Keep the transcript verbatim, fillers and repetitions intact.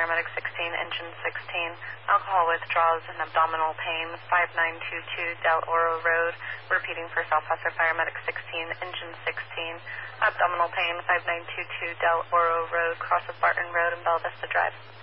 Paramedic sixteen, Engine sixteen. Alcohol withdrawals and abdominal pain, five nine two two Del Oro Road. Repeating for Southwestern Paramedic sixteen, Engine sixteen. Abdominal pain, five nine two two Del Oro Road, cross of Barton Road and Bella Vista Drive.